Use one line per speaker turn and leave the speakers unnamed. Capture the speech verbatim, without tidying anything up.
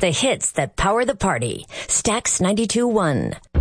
The hits that power the party. Stax ninety-two point one.